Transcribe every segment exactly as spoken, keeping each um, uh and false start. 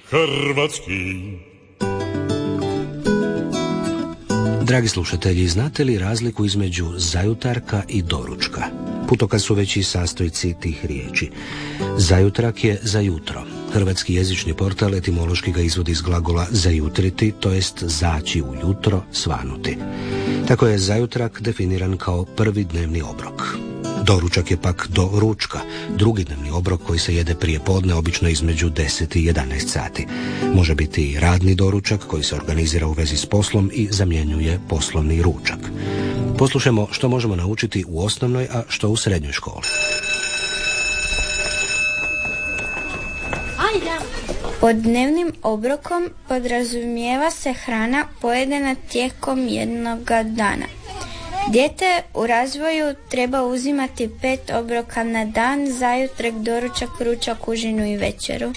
hrvatski. Dragi slušatelji, znate li razliku između zajutarka i doručka? Putokaz su već i sastojci tih riječi. Zajutrak je za jutro. Hrvatski jezični portal etimološki ga izvodi iz glagola zajutriti, to jest zaći u jutro, svanuti. Tako je zajutrak definiran kao prvi dnevni obrok. Doručak je pak do ručka, drugi dnevni obrok koji se jede prije podne, obično između deset i jedanaest sati. Može biti i radni doručak koji se organizira u vezi s poslom i zamjenjuje poslovni ručak. Poslušajmo što možemo naučiti u osnovnoj, a što u srednjoj školi. Pod dnevnim obrokom podrazumijeva se hrana pojedena tijekom jednoga dana. Dijete u razvoju treba uzimati pet obroka na dan, zajutrak, doručak, ručak, užinu i večeru.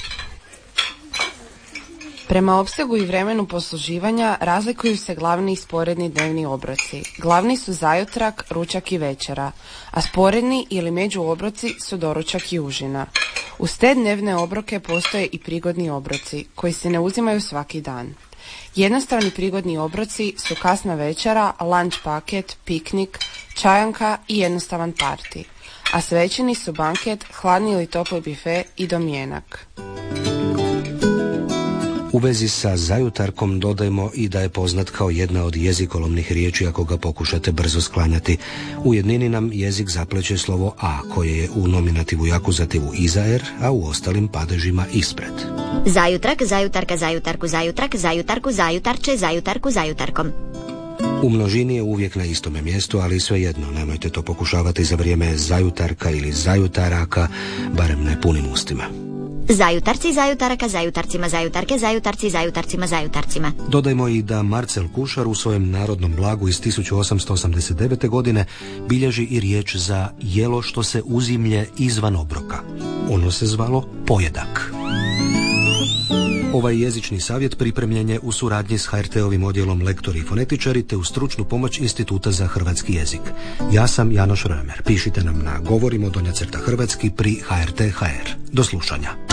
Prema opsegu i vremenu posluživanja razlikuju se glavni i sporedni dnevni obroci. Glavni su zajutrak, ručak i večera, a sporedni ili međuobroci su doručak i užina. Uz te dnevne obroke postoje i prigodni obroci, koji se ne uzimaju svaki dan. Jednostavni prigodni obroci su kasna večera, lunch paket, piknik, čajanka i jednostavan parti, a svećeni su banket, hladni ili topli bife i domjenak. U vezi sa zajutarkom dodajmo i da je poznat kao jedna od jezikolovnih riječi ako ga pokušate brzo sklanjati. U jednini nam jezik zapleće slovo a koje je u nominativu i akuzativu iza er, a u ostalim padežima ispred. Zajutrak, zajutarka, zajutarku, zajutrak, zajutarku, zajutarče, zajutarku, zajutarkom. U množini je uvijek na istome mjestu, ali svejedno, nemojte to pokušavati za vrijeme zajutarka ili zajutaraka, barem ne punim ustima. Zajutarci, zajutaraka, zajutarcima, zajutarke, zajutarci, zajutarcima, zajutarcima. Dodajmo i da Marcel Kušar u svojem narodnom blagu iz tisuću osamsto osamdeset devete. godine bilježi i riječ za jelo što se uzimlje izvan obroka. Ono se zvalo pojedak. Ovaj jezični savjet pripremljen je u suradnji s ha er te-ovim odjelom lektori i fonetičari te u stručnu pomoć Instituta za hrvatski jezik. Ja sam Janoš Römer. Pišite nam na govorimo donja crta hrvatski pri ha er te tačka ha er. Do slušanja.